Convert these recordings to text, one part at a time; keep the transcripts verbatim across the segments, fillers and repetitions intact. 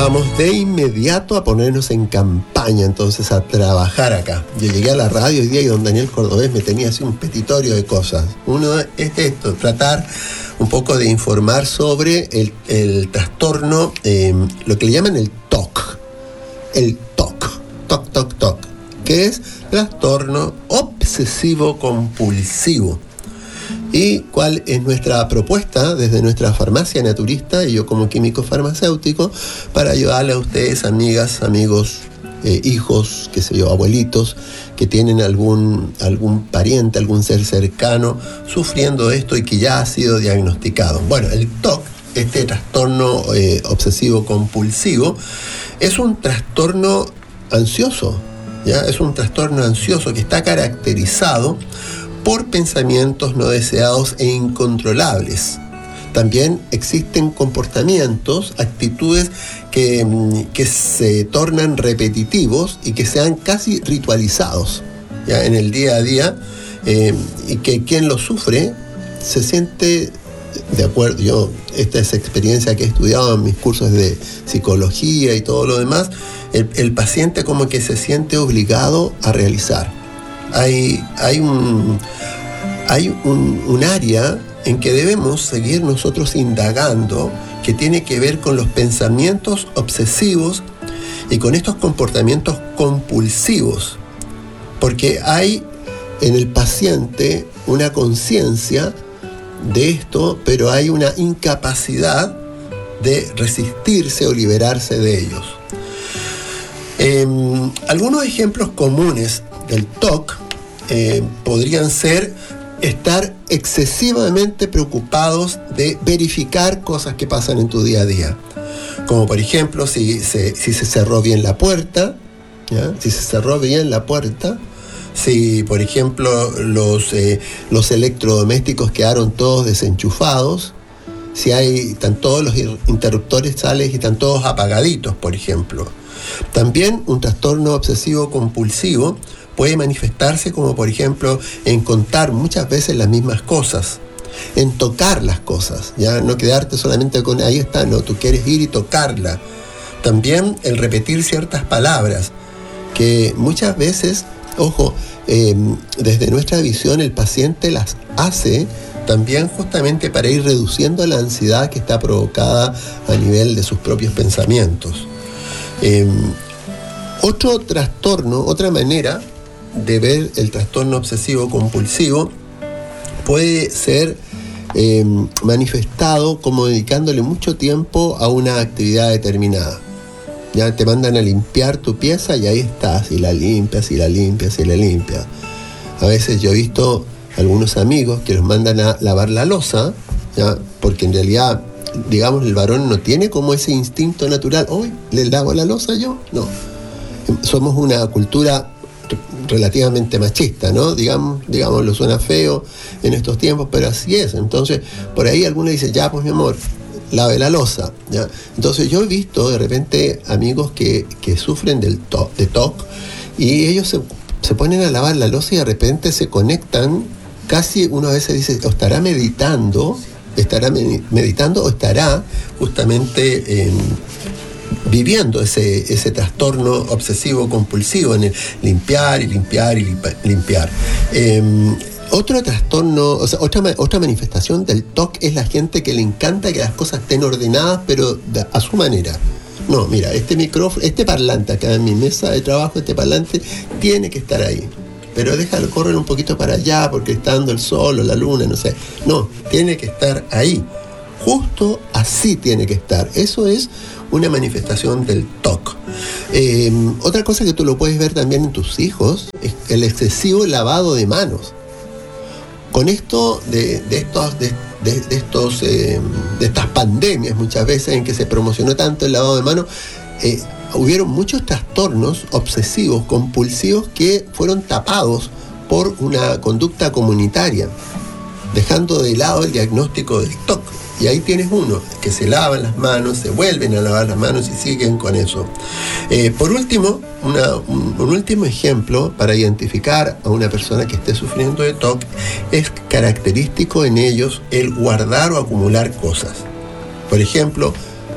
Vamos de inmediato a ponernos en campaña, entonces, a trabajar acá. Yo llegué a la radio hoy día y don Daniel Cordobés me tenía así un petitorio de cosas. Uno es esto, tratar un poco de informar sobre el, el trastorno, eh, lo que le llaman el T O C. El T O C, T O C, T O C, T O C, que es trastorno obsesivo compulsivo. ¿Y cuál es nuestra propuesta desde nuestra farmacia naturista y yo como químico farmacéutico para ayudarle a ustedes, amigas, amigos, eh, hijos, qué sé yo, abuelitos, que tienen algún, algún pariente, algún ser cercano sufriendo esto y que ya ha sido diagnosticado? Bueno, el T O C, este trastorno eh, obsesivo compulsivo, es un trastorno ansioso, ¿ya? Es un trastorno ansioso que está caracterizado por pensamientos no deseados e incontrolables. También existen comportamientos, actitudes que, que se tornan repetitivos y que sean casi ritualizados, ¿ya? En el día a día, eh, y que quien lo sufre se siente, de acuerdo, yo, esta es experiencia que he estudiado en mis cursos de psicología y todo lo demás, el, el paciente como que se siente obligado a realizar. Hay, hay, un, hay un, un área en que debemos seguir nosotros indagando, que tiene que ver con los pensamientos obsesivos y con estos comportamientos compulsivos, porque hay en el paciente una conciencia de esto, pero hay una incapacidad de resistirse o liberarse de ellos. Eh, algunos ejemplos comunes del T O C eh, podrían ser estar excesivamente preocupados de verificar cosas que pasan en tu día a día, como por ejemplo si se, si se cerró bien la puerta, ¿ya? Si se cerró bien la puerta, si por ejemplo los, eh, los electrodomésticos quedaron todos desenchufados, si hay, están todos los interruptores sales y están todos apagaditos, por ejemplo. También un trastorno obsesivo compulsivo puede manifestarse como por ejemplo en contar muchas veces las mismas cosas, en tocar las cosas, ya no quedarte solamente con ahí está, no, tú quieres ir y tocarla. También el repetir ciertas palabras que muchas veces, ojo, eh, desde nuestra visión el paciente las hace también justamente para ir reduciendo la ansiedad que está provocada a nivel de sus propios pensamientos. Eh, otro trastorno, otra manera de ver el trastorno obsesivo compulsivo puede ser eh, manifestado como dedicándole mucho tiempo a una actividad determinada. Ya te mandan a limpiar tu pieza y ahí estás, y la limpias, y la limpias, y la limpias. A veces yo he visto algunos amigos que los mandan a lavar la loza, ¿ya? Porque en realidad, digamos, el varón no tiene como ese instinto natural, hoy le lavo la loza yo, no. Somos una cultura relativamente machista, ¿no? Digamos, digamos, lo suena feo en estos tiempos, pero así es. Entonces, por ahí alguno dice, ya, pues mi amor, lave la loza, ¿ya? Entonces yo he visto de repente amigos que, que sufren del to- de T O C y ellos se, se ponen a lavar la loza y de repente se conectan, casi uno a veces dice, o estará meditando, estará meditando o estará justamente en viviendo ese, ese trastorno obsesivo compulsivo en el limpiar y limpiar y limpiar. Eh, otro trastorno, o sea, otra, otra manifestación del T O C es la gente que le encanta que las cosas estén ordenadas, pero de, a su manera. No, mira, este micrófono, este parlante acá en mi mesa de trabajo, este parlante tiene que estar ahí. Pero déjalo correr un poquito para allá porque está dando el sol o la luna, no sé. No, tiene que estar ahí. Justo así tiene que estar. Eso es una manifestación del T O C. Eh, otra cosa que tú lo puedes ver también en tus hijos es el excesivo lavado de manos. Con esto de, de estos, de, de, de estos, eh, de estas pandemias muchas veces en que se promocionó tanto el lavado de manos, eh, hubieron muchos trastornos obsesivos, compulsivos que fueron tapados por una conducta comunitaria, dejando de lado el diagnóstico del T O C. Y ahí tienes uno, que se lavan las manos, se vuelven a lavar las manos y siguen con eso. Eh, por último, una, un, un último ejemplo para identificar a una persona que esté sufriendo de T O C, es característico en ellos el guardar o acumular cosas. Por ejemplo,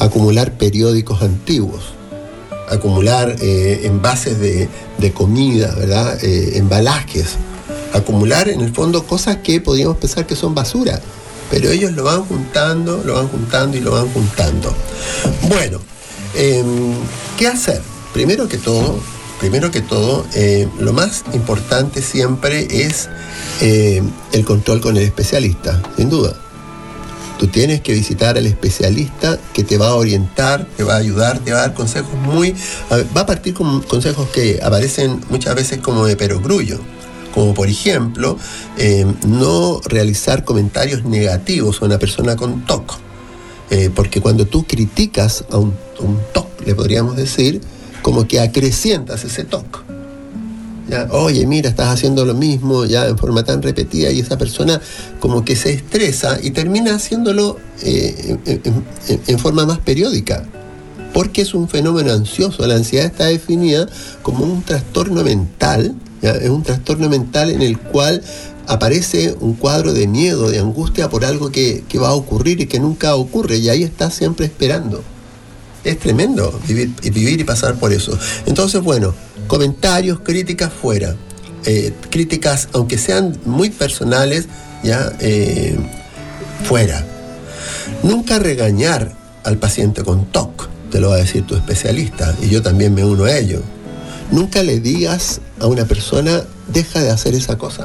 acumular periódicos antiguos, acumular eh, envases de, de comida, ¿verdad? Eh, embalajes, acumular en el fondo cosas que podríamos pensar que son basura, pero ellos lo van juntando, lo van juntando y lo van juntando. Bueno, eh, ¿qué hacer? Primero que todo, primero que todo, eh, lo más importante siempre es eh, el control con el especialista, sin duda. Tú tienes que visitar al especialista que te va a orientar, te va a ayudar, te va a dar consejos muy... Va a partir con consejos que aparecen muchas veces como de perogrullo, como por ejemplo, eh, no realizar comentarios negativos a una persona con T O C. Eh, porque cuando tú criticas a un, un T O C, le podríamos decir, como que acrecientas ese T O C. ¿Ya? Oye, mira, estás haciendo lo mismo ya en forma tan repetida, y esa persona como que se estresa y termina haciéndolo eh, en, en, en forma más periódica, porque es un fenómeno ansioso. La ansiedad está definida como un trastorno mental, ¿ya? Es un trastorno mental en el cual aparece un cuadro de miedo, de angustia por algo que, que va a ocurrir y que nunca ocurre, y ahí está siempre esperando. Es tremendo vivir, vivir y pasar por eso. Entonces, bueno, comentarios, críticas fuera. Eh, críticas, aunque sean muy personales, ya eh, fuera. Nunca regañar al paciente con T O C, te lo va a decir tu especialista, y yo también me uno a ello. Nunca le digas a una persona, deja de hacer esa cosa.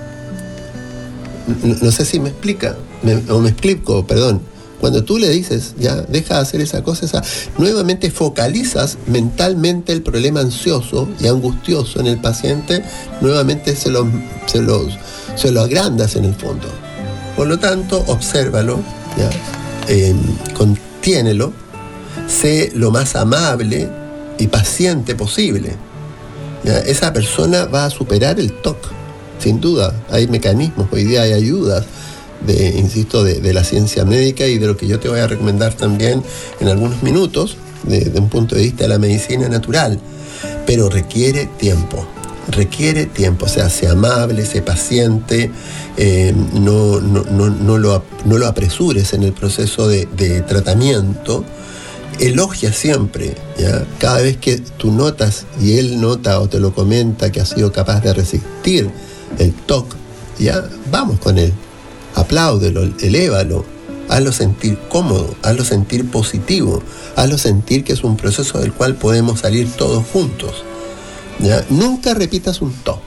No, no sé si me explica, me, o me explico, perdón. Cuando tú le dices, ya, deja de hacer esa cosa, esa, nuevamente focalizas mentalmente el problema ansioso y angustioso en el paciente, nuevamente se lo, se lo, se lo agrandas en el fondo. Por lo tanto, obsérvalo, ya, eh, contiénelo, sé lo más amable y paciente posible. ¿Ya? Esa persona va a superar el T O C, sin duda. Hay mecanismos, hoy día hay ayudas, de, insisto, de, de la ciencia médica y de lo que yo te voy a recomendar también en algunos minutos, desde de un punto de vista de la medicina natural, pero requiere tiempo, requiere tiempo, o sea, sé amable, sé paciente, eh, no, no, no, no, lo, no lo apresures en el proceso de, de tratamiento, elogia siempre, ¿ya? Cada vez que tú notas y él nota o te lo comenta que ha sido capaz de resistir el T O C, ya, vamos con él. Apláudelo, elévalo, hazlo sentir cómodo, hazlo sentir positivo, hazlo sentir que es un proceso del cual podemos salir todos juntos. ¿Ya? Nunca repitas un T O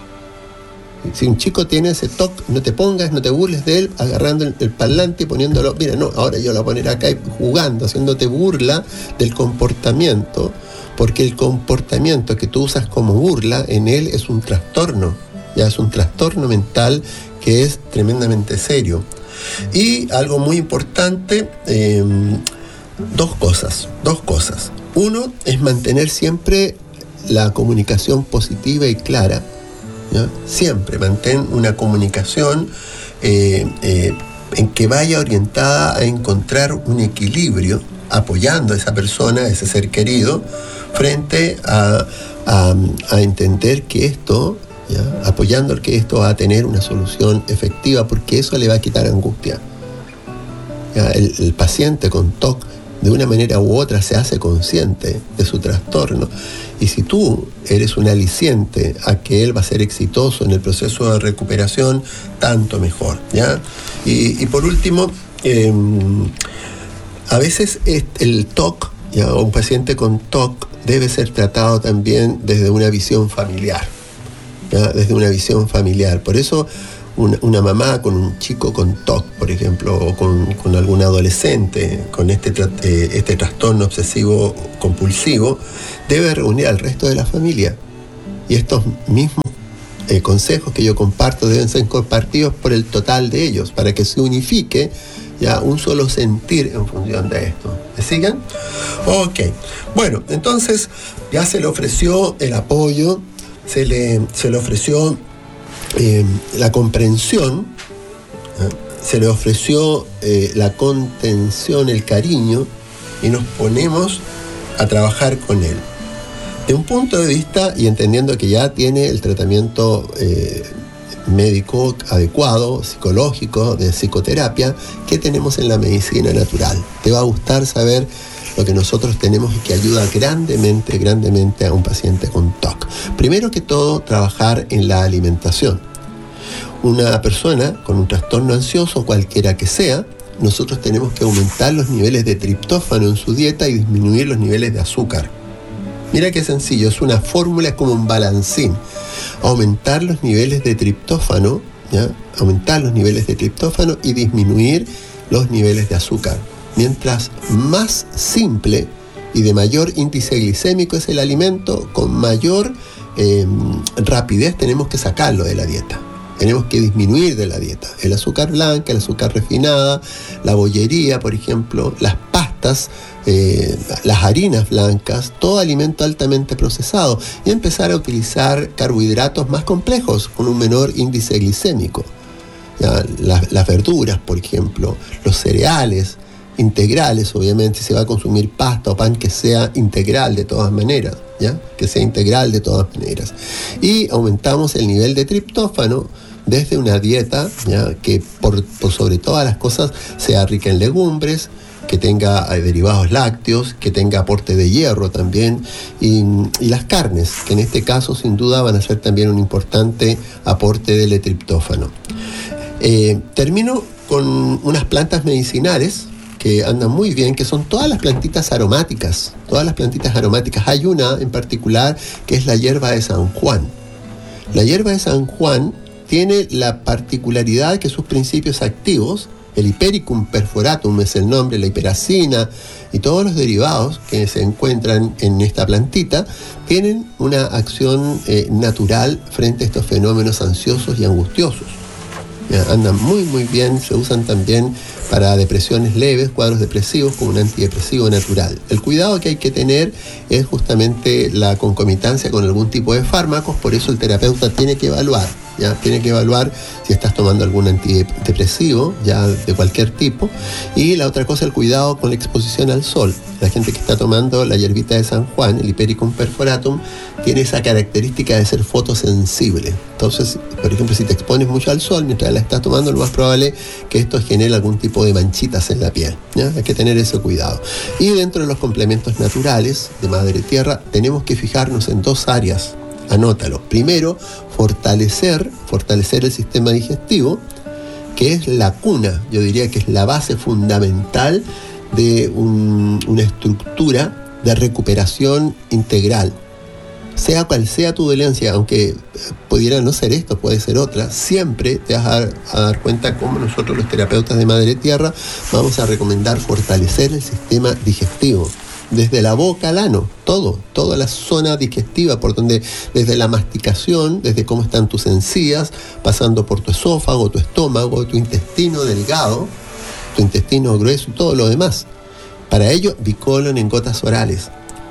C. Si un chico tiene ese T O C, no te pongas, no te burles de él, agarrando el, el parlante y poniéndolo, mira, no, ahora yo lo voy a poner acá y jugando, haciéndote burla del comportamiento, porque el comportamiento que tú usas como burla en él es un trastorno, ya es un trastorno mental que es tremendamente serio. Y algo muy importante, eh, dos cosas, dos cosas. Uno es mantener siempre la comunicación positiva y clara, ¿ya? Siempre mantén una comunicación eh, eh, en que vaya orientada a encontrar un equilibrio, apoyando a esa persona, a ese ser querido, frente a, a, a entender que esto... ¿ya? Apoyando que esto va a tener una solución efectiva, porque eso le va a quitar angustia. ¿Ya? El, el paciente con T O C, de una manera u otra, se hace consciente de su trastorno, y si tú eres un aliciente a que él va a ser exitoso en el proceso de recuperación, tanto mejor, ¿ya? Y, y por último, eh, a veces el T O C, ¿ya? O un paciente con T O C debe ser tratado también desde una visión familiar. ¿Ya? Desde una visión familiar. Por eso una, una mamá con un chico con T O C, por ejemplo, o con, con algún adolescente con este, eh, este trastorno obsesivo compulsivo, debe reunir al resto de la familia. Y estos mismos eh, consejos que yo comparto deben ser compartidos por el total de ellos, para que se unifique ya un solo sentir en función de esto. ¿Me siguen? Ok. Bueno, entonces ya se le ofreció el apoyo, Se le, se le ofreció eh, la comprensión, ¿eh? Se le ofreció eh, la contención, el cariño, y nos ponemos a trabajar con él. De un punto de vista, y entendiendo que ya tiene el tratamiento eh, médico adecuado, psicológico, de psicoterapia, que tenemos en la medicina natural. Te va a gustar saber lo que nosotros tenemos y que ayuda grandemente, grandemente a un paciente con T O C. Primero que todo, trabajar en la alimentación. Una persona con un trastorno ansioso, cualquiera que sea, nosotros tenemos que aumentar los niveles de triptófano en su dieta y disminuir los niveles de azúcar. Mira qué sencillo, es una fórmula, es como un balancín. Aumentar los niveles de triptófano, ¿ya? Aumentar los niveles de triptófano y disminuir los niveles de azúcar. Mientras más simple y de mayor índice glicémico es el alimento, con mayor eh, rapidez tenemos que sacarlo de la dieta. Tenemos que disminuir de la dieta el azúcar blanca, el azúcar refinada, la bollería, por ejemplo, las pastas, eh, las harinas blancas, todo alimento altamente procesado, y empezar a utilizar carbohidratos más complejos con un menor índice glicémico. Ya, las, las verduras, por ejemplo, los cereales integrales, obviamente, si se va a consumir pasta o pan, que sea integral de todas maneras, ¿ya? Que sea integral de todas maneras. Y aumentamos el nivel de triptófano desde una dieta, ¿ya? Que por, por sobre todas las cosas sea rica en legumbres, que tenga eh, derivados lácteos, que tenga aporte de hierro también, y, y las carnes, que en este caso sin duda van a ser también un importante aporte de L-triptófano. Eh, termino con unas plantas medicinales que andan muy bien, que son todas las plantitas aromáticas, todas las plantitas aromáticas. Hay una en particular que es la hierba de San Juan. La hierba de San Juan tiene la particularidad que sus principios activos, el Hipericum perforatum es el nombre, la hiperacina y todos los derivados que se encuentran en esta plantita, tienen una acción eh, natural frente a estos fenómenos ansiosos y angustiosos. Ya, andan muy muy bien, se usan también para depresiones leves, cuadros depresivos, como un antidepresivo natural. El cuidado que hay que tener es justamente la concomitancia con algún tipo de fármacos, por eso el terapeuta tiene que evaluar, ya tiene que evaluar si estás tomando algún antidepresivo, ya de cualquier tipo. Y la otra cosa, el cuidado con la exposición al sol. La gente que está tomando la hierbita de San Juan, el Hipericum perforatum, tiene esa característica de ser fotosensible. Entonces, por ejemplo, si te expones mucho al sol mientras la estás tomando, lo más probable es que esto genere algún tipo de manchitas en la piel, ¿ya? Hay que tener ese cuidado. Y dentro de los complementos naturales de Madre Tierra, tenemos que fijarnos en dos áreas. Anótalo. Primero, fortalecer, fortalecer el sistema digestivo, que es la cuna, yo diría que es la base fundamental de un, una estructura de recuperación integral. Sea cual sea tu dolencia, aunque pudiera no ser esto, puede ser otra, siempre te vas a dar, a dar cuenta cómo nosotros los terapeutas de Madre Tierra vamos a recomendar fortalecer el sistema digestivo. Desde la boca al ano, todo, toda la zona digestiva, por donde, desde la masticación, desde cómo están tus encías, pasando por tu esófago, tu estómago, tu intestino delgado, tu intestino grueso y todo lo demás. Para ello, Bicolon en gotas orales.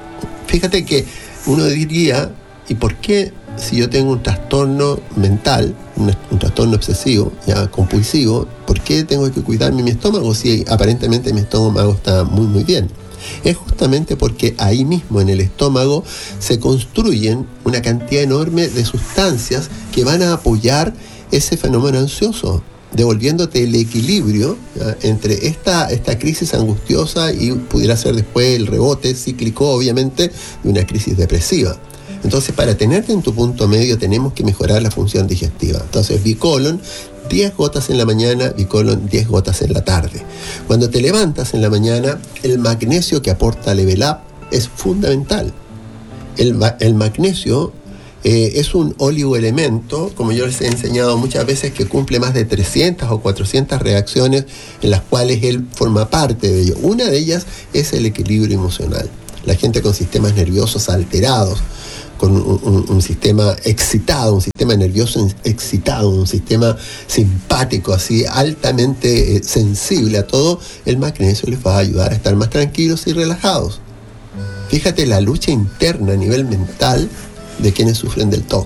Fíjate que uno diría, ¿y por qué si yo tengo un trastorno mental, un, un trastorno obsesivo, ya compulsivo, por qué tengo que cuidarme mi estómago si aparentemente mi estómago está muy muy bien? Es justamente porque ahí mismo en el estómago se construyen una cantidad enorme de sustancias que van a apoyar ese fenómeno ansioso, devolviéndote el equilibrio, ¿ya? Entre esta, esta crisis angustiosa y pudiera ser después el rebote cíclico, obviamente, de una crisis depresiva. Entonces, para tenerte en tu punto medio tenemos que mejorar la función digestiva. Entonces, Bicolon, diez gotas en la mañana, Bicolon, diez gotas en la tarde. Cuando te levantas en la mañana, el magnesio que aporta Level Up es fundamental. El, el magnesio eh, es un oligoelemento, como yo les he enseñado muchas veces, que cumple más de trescientas o cuatrocientas reacciones en las cuales él forma parte de ello. Una de ellas es el equilibrio emocional. La gente con sistemas nerviosos alterados, con un, un, un sistema excitado, un sistema nervioso excitado, un sistema simpático, así altamente eh, sensible a todo, el magnesio les va a ayudar a estar más tranquilos y relajados. Fíjate la lucha interna a nivel mental de quienes sufren del T O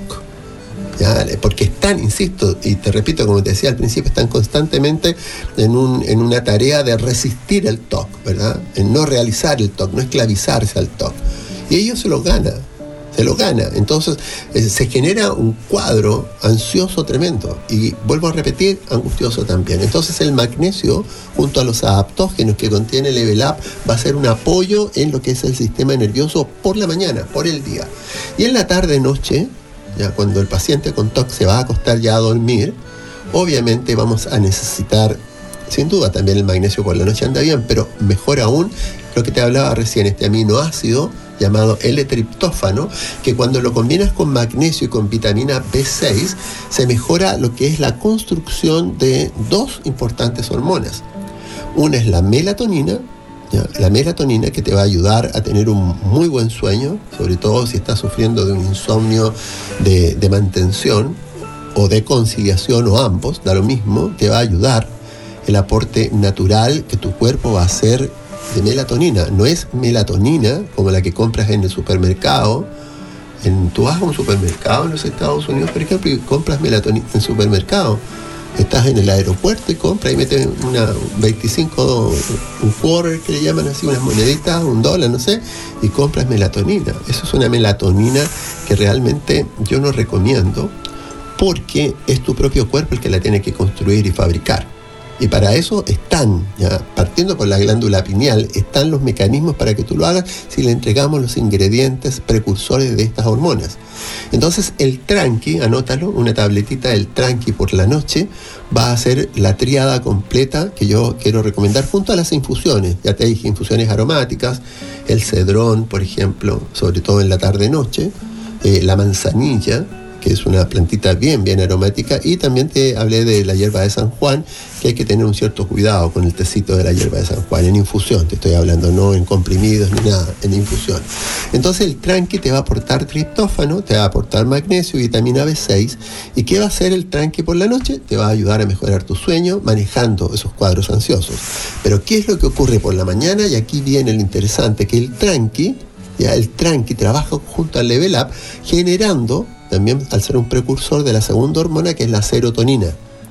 C. ¿Ya? Porque están, insisto, y te repito, como te decía al principio, están constantemente en, un, en una tarea de resistir el T O C, ¿verdad? En no realizar el T O C, no esclavizarse al T O C. Y ellos se lo ganan. se lo gana. Entonces eh, se genera un cuadro ansioso tremendo y vuelvo a repetir, angustioso también. Entonces el magnesio junto a los adaptógenos que contiene Level Up va a ser un apoyo en lo que es el sistema nervioso por la mañana, por el día. Y en la tarde noche, ya cuando el paciente con T O C se va a acostar ya a dormir, obviamente vamos a necesitar, sin duda también el magnesio por la noche anda bien, pero mejor aún lo que te hablaba recién, este aminoácido llamado L-triptófano, que cuando lo combinas con magnesio y con vitamina B seis, se mejora lo que es la construcción de dos importantes hormonas. Una es la melatonina, ¿ya? La melatonina que te va a ayudar a tener un muy buen sueño, sobre todo si estás sufriendo de un insomnio de, de mantención o de conciliación o ambos, da lo mismo, te va a ayudar el aporte natural que tu cuerpo va a hacer de melatonina. No es melatonina como la que compras en el supermercado. En, tú vas a un supermercado en los Estados Unidos, por ejemplo, y compras melatonina en el supermercado. Estás en el aeropuerto y compras y metes una veinticinco, un quarter que le llaman así, unas moneditas, un dólar, no sé, y compras melatonina. Eso es una melatonina que realmente yo no recomiendo porque es tu propio cuerpo el que la tiene que construir y fabricar. Y para eso están, ya, partiendo por la glándula pineal, están los mecanismos para que tú lo hagas si le entregamos los ingredientes precursores de estas hormonas. Entonces el tranqui, anótalo, una tabletita del tranqui por la noche, va a ser la tríada completa que yo quiero recomendar junto a las infusiones. Ya te dije, infusiones aromáticas, el cedrón, por ejemplo, sobre todo en la tarde-noche, eh, la manzanilla, que es una plantita bien, bien aromática, y también te hablé de la hierba de San Juan, que hay que tener un cierto cuidado con el tecito de la hierba de San Juan, en infusión te estoy hablando, no en comprimidos ni nada, en infusión. Entonces el tranqui te va a aportar triptófano, te va a aportar magnesio, vitamina B seis, ¿y qué va a hacer el tranqui por la noche? Te va a ayudar a mejorar tu sueño, manejando esos cuadros ansiosos. Pero ¿qué es lo que ocurre por la mañana? Y aquí viene lo interesante, que el tranqui, ya el tranqui trabaja junto al Level Up, generando también al ser un precursor de la segunda hormona, que es la serotonina.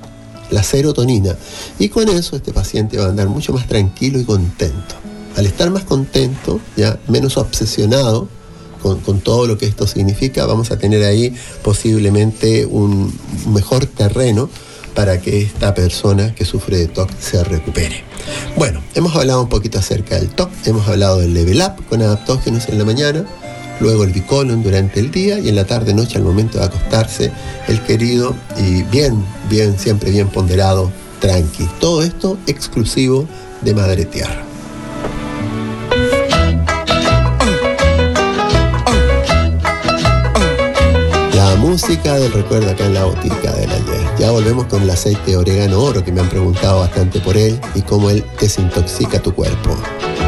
La serotonina. Y con eso este paciente va a andar mucho más tranquilo y contento. Al estar más contento, ya menos obsesionado con, con todo lo que esto significa, vamos a tener ahí posiblemente un mejor terreno para que esta persona que sufre de T O C se recupere. Bueno, hemos hablado un poquito acerca del T O C, hemos hablado del Level Up con adaptógenos en la mañana, luego el Bicolon durante el día y en la tarde-noche al momento de acostarse el querido y bien, bien, siempre bien ponderado tranqui. Todo esto exclusivo de Madre Tierra. La música del recuerdo acá en la botica del ayer. Ya volvemos con el aceite de orégano oro, que me han preguntado bastante por él y cómo él desintoxica tu cuerpo.